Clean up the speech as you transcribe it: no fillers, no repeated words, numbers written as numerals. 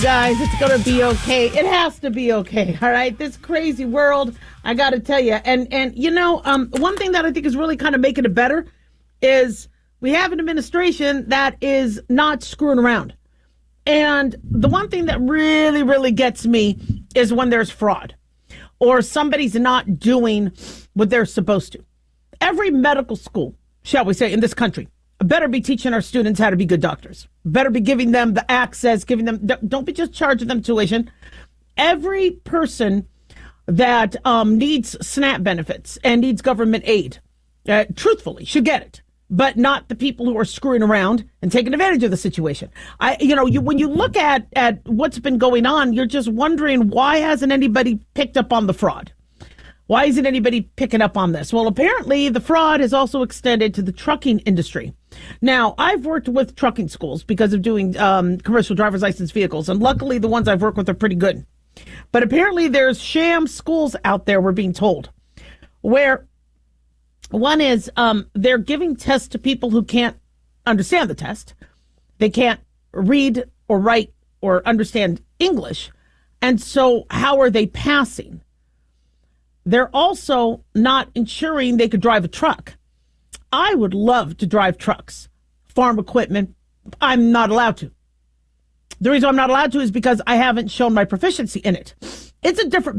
Guys, it's going to be okay. It has to be okay. All right. This crazy world, I got to tell you. And one thing that I think is really kind of making it better is we have an administration that is not screwing around. And the one thing that really, really gets me is when there's fraud or somebody's not doing what they're supposed to. Every medical school, shall we say, in this country better be teaching our students how to be good doctors. Better be giving them the access, don't be just charging them tuition. Every person that needs SNAP benefits and needs government aid, truthfully, should get it. But not the people who are screwing around and taking advantage of the situation. When you look at what's been going on, you're just wondering, why hasn't anybody picked up on the fraud? Why isn't anybody picking up on this? Well, apparently the fraud has also extended to the trucking industry. Now, I've worked with trucking schools because of doing commercial driver's license vehicles, and luckily the ones I've worked with are pretty good. But apparently there's sham schools out there, we're being told, where one is they're giving tests to people who can't understand the test. They can't read or write or understand English. And so how are they passing? They're also not ensuring they could drive a truck. I would love to drive trucks, farm equipment. I'm not allowed to. The reason I'm not allowed to is because I haven't shown my proficiency in it. It's a different